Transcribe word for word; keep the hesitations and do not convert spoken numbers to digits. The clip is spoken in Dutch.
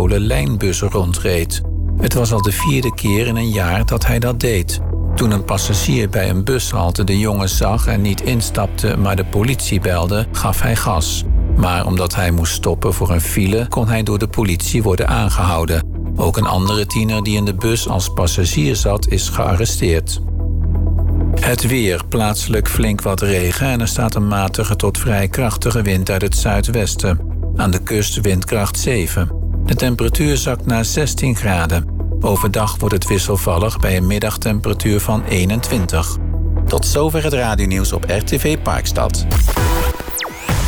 gestolen lijnbus rondreed. Het was al de vierde keer in een jaar dat hij dat deed. Toen een passagier bij een bushalte de jongen zag en niet instapte, maar de politie belde, gaf hij gas. Maar omdat hij moest stoppen voor een file, kon hij door de politie worden aangehouden. Ook een andere tiener die in de bus als passagier zat, is gearresteerd. Het weer, plaatselijk flink wat regen en er staat een matige tot vrij krachtige wind uit het zuidwesten. Aan de kust windkracht zeven. De temperatuur zakt naar zestien graden. Overdag wordt het wisselvallig bij een middagtemperatuur van eenentwintig. Tot zover het radionieuws op R T V Parkstad.